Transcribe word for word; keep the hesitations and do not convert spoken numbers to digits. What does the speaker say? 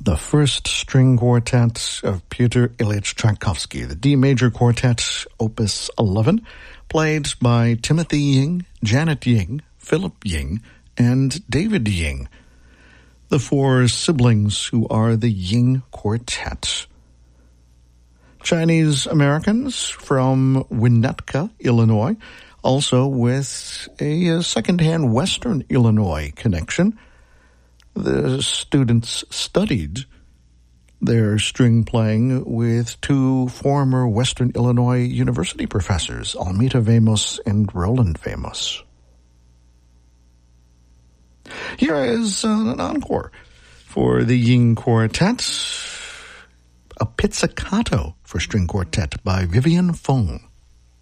the first string quartet of Pyotr Ilyich Tchaikovsky, the D major quartet, opus eleven, played by Timothy Ying, Janet Ying, Philip Ying, and David Ying, the four siblings who are the Ying Quartet. Chinese Americans from Winnetka, Illinois, also with a second-hand Western Illinois connection. The students studied their string playing with two former Western Illinois University professors, Almita Vamos and Roland Vamos. Here is an encore for the Ying Quartet, a pizzicato for string quartet by Vivian Fong.